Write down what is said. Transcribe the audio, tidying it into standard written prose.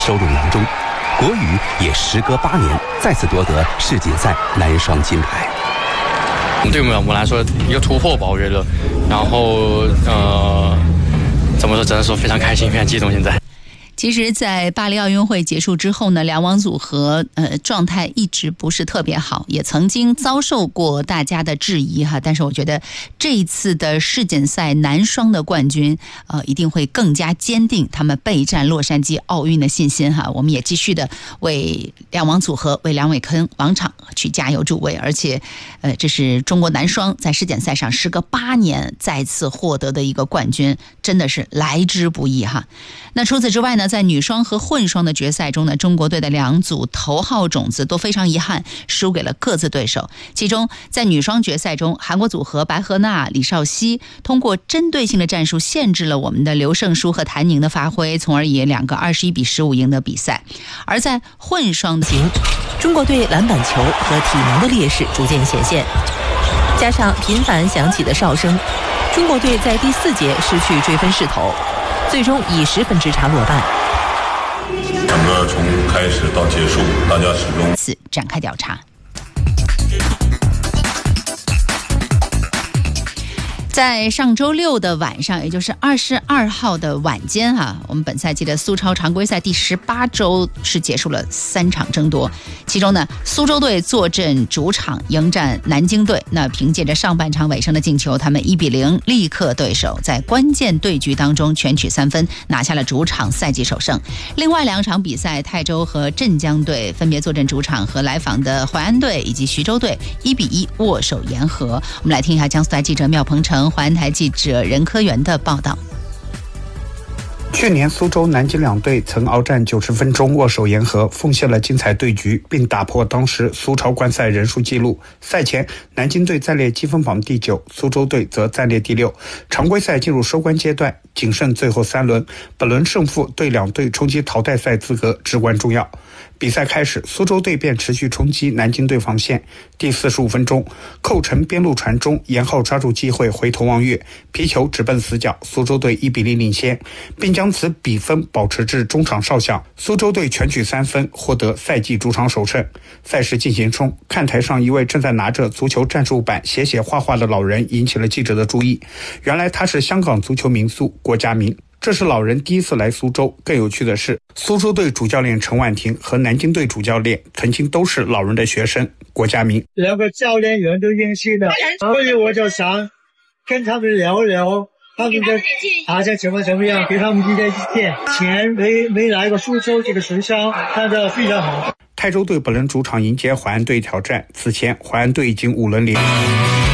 收入囊中。国羽也时隔8年再次夺得世锦赛男双金牌。 对我们来说一个突破吧，我觉得。然后怎么说，只能说非常开心，非常激动。现在。 其实在巴黎奥运会结束之后呢，两网组合状态一直不是特别好，也曾经遭受过大家的质疑哈。但是我觉得这一次的世锦赛男双的冠军一定会更加坚定他们备战洛杉矶奥运的信心哈。我们也继续的为两网组合、为梁伟坑王昶去加油助威，而且这是中国男双在世锦赛上时隔8年再次获得的一个冠军，真的是来之不易哈。那除此之外呢，在女双和混双的决赛中呢，中国队的2组头号种子都非常遗憾输给了各自对手。其中在女双决赛中，韩国组合白鹤娜、李绍希通过针对性的战术限制了我们的刘胜书和谭宁的发挥，从而以2个21-15赢得比赛。而在混双的中国队篮板球和体能的劣势逐渐显现，加上频繁响起的哨声，中国队在第4节失去追分势头，最终以10分之差落败。 整个从开始到结束，大家始终展开调查。在上周6的晚上，也就是22号的晚间我们本赛季的苏超常规赛第18周是结束了3场争夺，其中呢，苏州队坐镇主场迎战南京队，那凭借着上半场尾声的进球，他们1-0力克对手，在关键对局当中全取3分，拿下了主场赛季首胜。另外2场比赛，泰州和镇江队分别坐镇主场，和来访的淮安队以及徐州队1-1握手言和。我们来听一下江苏台记者廖鹏程、淮安台记者任科元的报道。 去年苏州、南京2队曾鏖战90分钟，握手言和，奉献了精彩对局，并打破当时苏超观赛人数纪录。赛前，南京队暂列积分榜第9，苏州队则暂列第6。常规赛进入收官阶段，仅剩最后3轮，本轮胜负对2队冲击淘汰赛资格至关重要。比赛开始，苏州队便持续冲击南京队防线。第45分钟，寇晨边路传中，严浩抓住机会回头望月，皮球直奔死角，苏州队1-0领先，并将此比分保持至中场哨响。苏州队全取3分，获得赛季主场首胜。赛事进行中，看台上一位正在拿着足球战术板写画画的老人引起了记者的注意。原来他是香港足球名宿郭家明。这是老人第一次来苏州。更有趣的是，苏州队主教练陈婉婷和南京队主教练曾经都是老人的学生郭家明。 2个教练员都认识的，所以我就想跟他们聊聊他们的打架怎么样，给他们一点意见。前没来过苏州这个学校，看得非常好。 泰州队本轮主场迎接淮安队挑战，此前淮安队已经5轮连